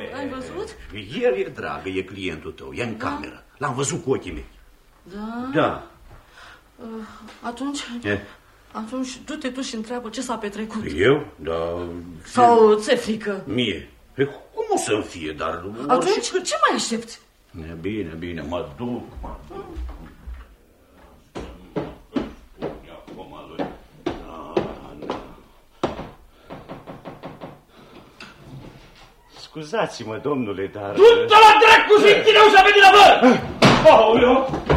Ai văzut? El e dragă, e clientul tău, e în cameră. L-am văzut cu ochii mei. Da? Da. Atunci du-te tu și întreabă ce s-a petrecut. Eu? Da. Sau ți-e frică? Mie? Cum o să-mi fie, dar... Atunci ce mai aștepți? Bine, mă duc. Scuzați-mă, domnule, dar... Du-te la dracu și închide ușa pe din avă! Aoleu!